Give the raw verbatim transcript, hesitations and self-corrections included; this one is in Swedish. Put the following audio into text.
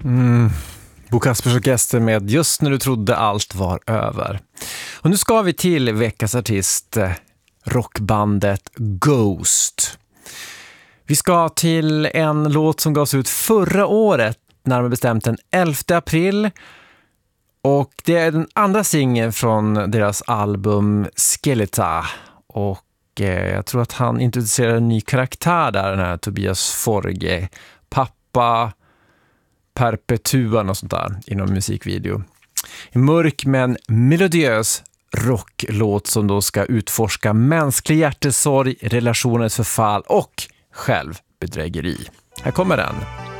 Mm. Bo Kaspers Orkester med Just när du trodde allt var över. Och nu ska vi till veckans artist, rockbandet Ghost. Vi ska till en låt som gavs ut förra året, närmare bestämt den elfte april. Och det är den andra singeln från deras album Skeleta. Och eh, jag tror att han introducerar en ny karaktär där, den här Tobias Forge. Pappa perpetuan och sånt där inom musikvideo. En mörk men melodiös rocklåt som då ska utforska mänsklig hjärtesorg, relationens förfall och självbedrägeri. Här kommer den.